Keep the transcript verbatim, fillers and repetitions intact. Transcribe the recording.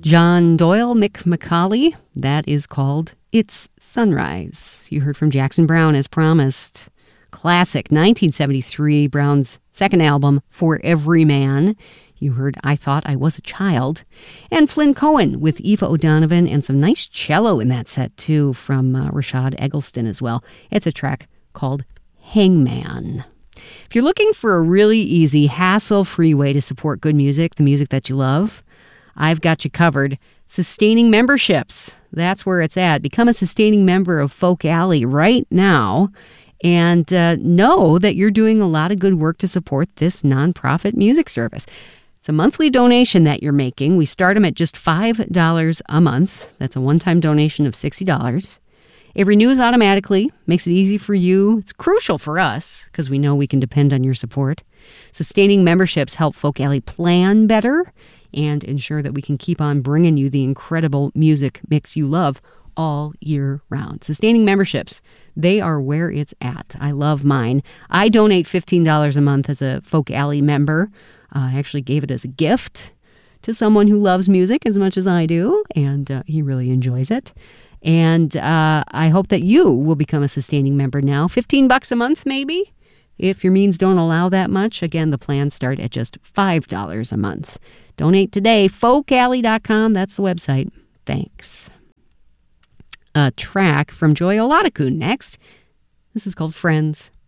John Doyle, Mick McCauley. That is called It's Sunrise. You heard from Jackson Browne as promised. Classic, nineteen seventy-three, Browne's second album, For Every Man. You heard I Thought I Was a Child. And Flynn Cohen with Eva O'Donovan and some nice cello in that set, too, from uh, Rashad Eggleston as well. It's a track called Hangman. If you're looking for a really easy, hassle-free way to support good music, the music that you love, I've got you covered. Sustaining memberships. That's where it's at. Become a sustaining member of Folk Alley right now and uh, know that you're doing a lot of good work to support this nonprofit music service. It's a monthly donation that you're making. We start them at just five dollars a month. That's a one-time donation of sixty dollars. It renews automatically, makes it easy for you. It's crucial for us because we know we can depend on your support. Sustaining memberships help Folk Alley plan better and ensure that we can keep on bringing you the incredible music mix you love all year round. Sustaining memberships, they are where it's at. I love mine. I donate fifteen dollars a month as a Folk Alley member. Uh, I actually gave it as a gift to someone who loves music as much as I do, and uh, he really enjoys it. And uh, I hope that you will become a sustaining member now. fifteen bucks a month, maybe? If your means don't allow that much, again, the plans start at just five dollars a month. Donate today, folk alley dot com. That's the website. Thanks. A track from Joy Oladaku next. This is called Friends.